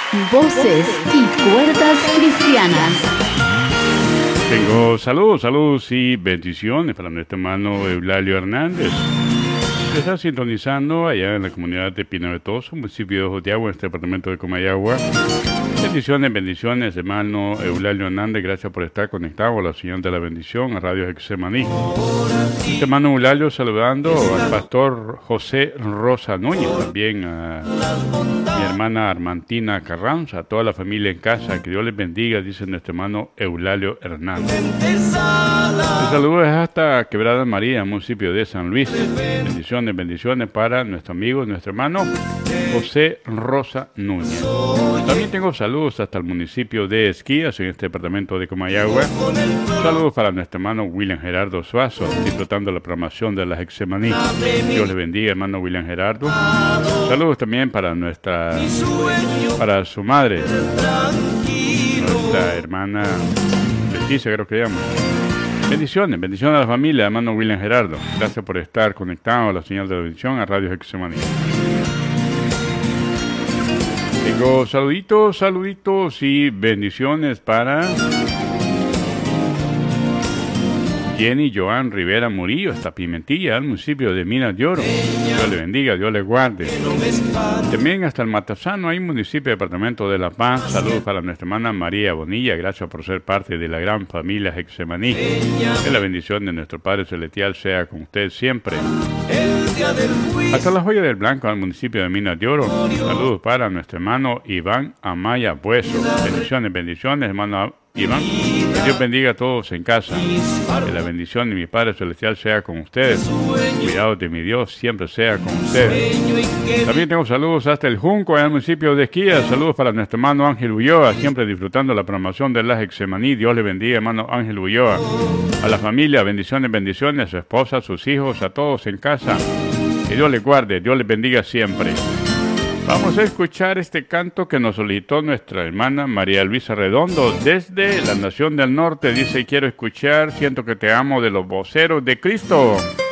Voces y cuerdas cristianas. Tengo saludos y bendiciones para nuestro hermano Eulalio Hernández, que está sintonizando allá en la comunidad de Pinavetoso, municipio de Jutiagua, en este departamento de Comayagua. Bendiciones, hermano Eulalio Hernández, gracias por estar conectado a la señal de la bendición, a Radio Getsemaní. Hermano Eulalio saludando al pastor José Rosa Núñez, también a mi hermana Armantina Carranza, a toda la familia en casa, que Dios les bendiga, dice nuestro hermano Eulalio Hernández. El saludo es hasta Quebrada María, municipio de San Luis. Bendiciones para nuestro amigo, nuestro hermano José Rosa Núñez. También tengo saludos hasta el municipio de Esquías, en este departamento de Comayagua. Saludos para nuestro hermano William Gerardo Suazo, disfrutando la programación de la Getsemaní. Dios le bendiga, hermano William Gerardo. Saludos también para su madre, nuestra hermana Leticia, creo que llama. Bendiciones a la familia, hermano William Gerardo. Gracias por estar conectado a la señal de la bendición, a Radio Getsemaní. Tengo saluditos y bendiciones para Jenny Joan Rivera Murillo, hasta Pimentilla, al municipio de Minas de Oro. Dios le bendiga, Dios le guarde. También hasta el Matazano, hay municipio, departamento de La Paz. Saludos para nuestra hermana María Bonilla, gracias por ser parte de la gran familia Getsemaní. Que la bendición de nuestro Padre Celestial sea con usted siempre. Hasta la Joya del Blanco, al municipio de Minas de Oro. Saludos para nuestro hermano Iván Amaya Bueso. Bendiciones, hermano Iván. Que Dios bendiga a todos en casa. Que la bendición de mi Padre Celestial sea con ustedes. Cuidado de mi Dios siempre sea con ustedes. También tengo saludos hasta el Junco, en el municipio de Esquías. Saludos para nuestro hermano Ángel Ulloa, siempre disfrutando la programación de la Getsemaní. Dios le bendiga, hermano Ángel Ulloa. A la familia, bendiciones, a su esposa, a sus hijos, a todos en casa. Que Dios les guarde, Dios les bendiga siempre. Vamos a escuchar este canto que nos solicitó nuestra hermana María Luisa Redondo desde la Nación del Norte. Dice: quiero escuchar Siento que te amo, de los Voceros de Cristo.